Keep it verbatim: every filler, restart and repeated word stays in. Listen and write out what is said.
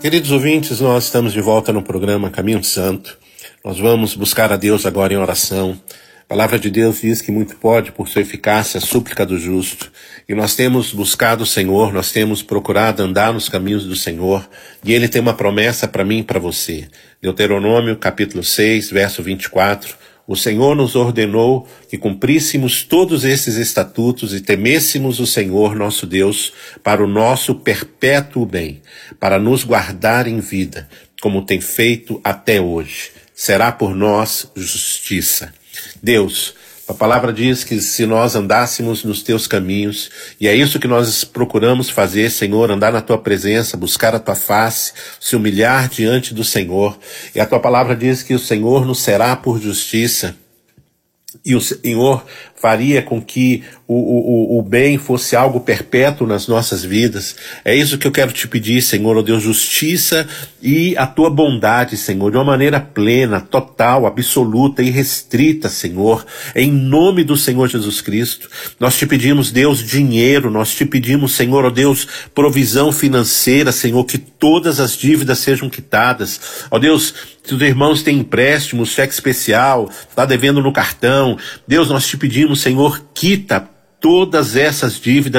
Queridos ouvintes, nós estamos de volta no programa Caminho Santo. Nós vamos buscar a Deus agora em oração. A palavra de Deus diz que muito pode, por sua eficácia, a súplica do justo. E nós temos buscado o Senhor, nós temos procurado andar nos caminhos do Senhor. E Ele tem uma promessa para mim e para você. Deuteronômio, capítulo seis, verso vinte e quatro. O Senhor nos ordenou que cumpríssemos todos esses estatutos e temêssemos o Senhor nosso Deus para o nosso perpétuo bem, para nos guardar em vida, como tem feito até hoje. Será por nós justiça. Deus, a palavra diz que se nós andássemos nos teus caminhos, e é isso que nós procuramos fazer, Senhor, andar na tua presença, buscar a tua face, se humilhar diante do Senhor. E a tua palavra diz que o Senhor nos será por justiça, e o Senhor faria com que o, o, o bem fosse algo perpétuo nas nossas vidas. É isso que eu quero te pedir, Senhor, ó Deus, justiça e a tua bondade, Senhor, de uma maneira plena, total, absoluta e restrita, Senhor, em nome do Senhor Jesus Cristo. Nós te pedimos, Deus, dinheiro, nós te pedimos, Senhor, ó Deus, provisão financeira, Senhor, que todas as dívidas sejam quitadas. Ó Deus, se os irmãos têm empréstimos, cheque especial, está devendo no cartão, Deus, nós te pedimos, Senhor, quita todas essas dívidas